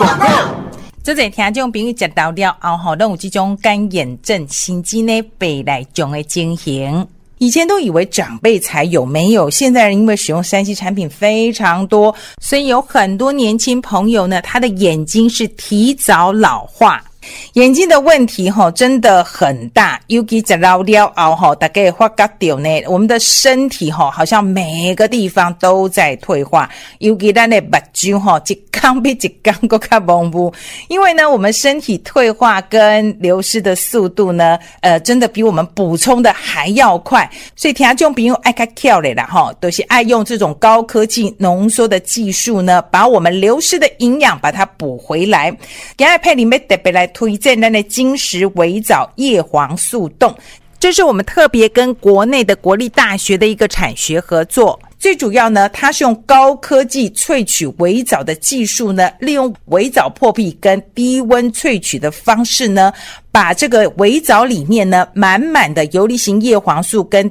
广告。 这些听众朋友知道了后，都有这种干眼症、心肌呢背来种的情形。以前都以为长辈才有，没有。现在人因为使用3C 产品非常多，所以有很多年轻朋友呢，他的眼睛是提早老化。眼睛的问题真的很大，尤其吃老了后大家会发觉到呢，我们的身体好像每个地方都在退化，尤其咱的目睭一天比一天更加蒙雾。因为呢，我们身体退化跟流失的速度呢，真的比我们补充的还要快，所以听众朋友爱较巧的啦都是爱用这种高科技浓缩的技术呢，把我们流失的营养把它补回来。今天佩玲要特别来推荐咱的金石微藻叶黄素冻，这是我们特别跟国内的国立大学的一个产学合作。最主要呢，它是用高科技萃取微藻的技术呢，利用微藻破壁跟低温萃取的方式呢，把这个微藻里面呢满满的游离型叶黄素跟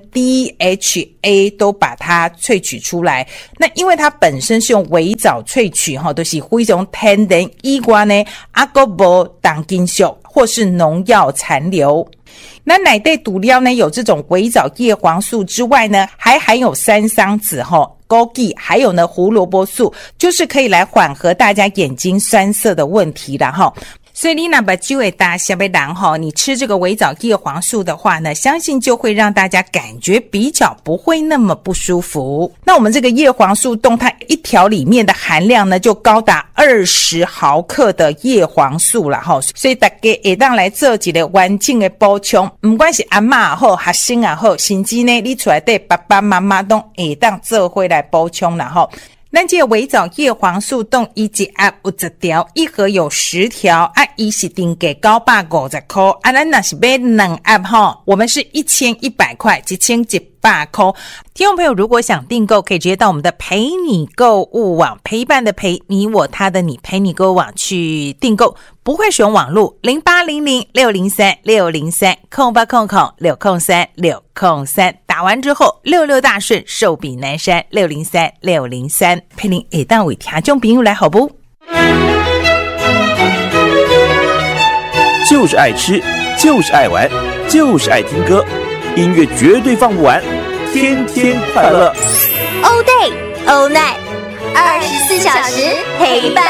DHA 都把它萃取出来。那因为它本身是用微藻萃取都是非常天然，以外呢还没有重金属或是农药残留。那内底涂料呢，有这种微藻叶黄素之外呢，还含有山桑子枸杞，还有呢胡萝卜素，就是可以来缓和大家眼睛酸涩的问题啦所以你那把酒会大下被人你吃这个微藻叶黄素的话呢，相信就会让大家感觉比较不会那么不舒服。那我们这个叶黄素冻，它一条里面的含量呢就高达20毫克的叶黄素啦所以大家会当来做一个完整的补充，不管是阿嬷也好，学生也好，甚至呢你出来的爸爸妈妈都会当做回来补充啦咱这个微藻叶黄素冻一盒有10条，一盒有10条它是定价950块咱若是买2盒我们是1100块，1100块。听众朋友如果想订购，可以直接到我们的陪你购物网，陪伴的陪，你我他的你，陪你购物网去订购。不会使用网络0800603603，0800603603，打完之后66大顺，寿比南山603603，陪您下当为听众朋友来好不？ 就是爱吃，就是爱玩，就是爱听歌，音乐绝对放不完，天天快乐。 All day, all night，24小时陪伴